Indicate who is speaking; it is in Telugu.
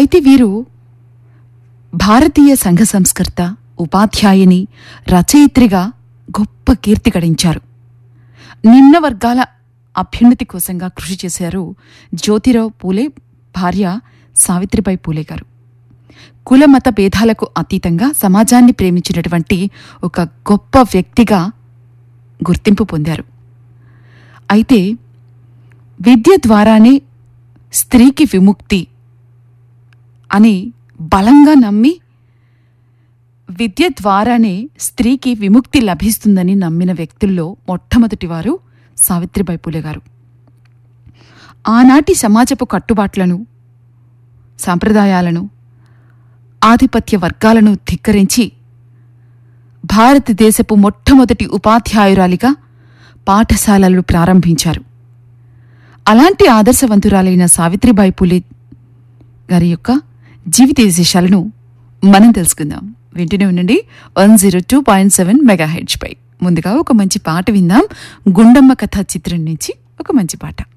Speaker 1: అయితే వీరు భారతీయ సంఘ సంస్కర్త, ఉపాధ్యాయుని, రచయిత్రిగా గొప్ప కీర్తి గడించారు. నిమ్న వర్గాల అభ్యున్నతి కోసంగా కృషి చేశారు జ్యోతిరావు పూలే భార్య సావిత్రిబాయి పూలే గారు. కుల మత భేదాలకు అతీతంగా సమాజాన్ని ప్రేమించినటువంటి ఒక గొప్ప వ్యక్తిగా గుర్తింపు పొందారు. అయితే విద్య ద్వారానే స్త్రీకి విముక్తి అని బలంగా నమ్మి, విద్య ద్వారానే స్త్రీకి విముక్తి లభిస్తుందని నమ్మిన వ్యక్తుల్లో మొట్టమొదటివారు సావిత్రిబాయి పూలే గారు. ఆనాటి సమాజపు కట్టుబాట్లను, సాంప్రదాయాలను, ఆధిపత్య వర్గాలను ధిక్కరించి భారతదేశపు మొట్టమొదటి ఉపాధ్యాయురాలిగా పాఠశాలలు ప్రారంభించారు. అలాంటి ఆదర్శవంతురాలైన సావిత్రిబాయి పూలే గారి యొక్క జీవిత విశేషాలను మనం తెలుసుకుందాం. వింటూనే ఉండండి 102.7 మెగాహెర్ట్జ్ పై. ముందుగా ఒక మంచి పాట విందాం. గుండమ్మ కథ చిత్రం నుంచి ఒక మంచి పాట.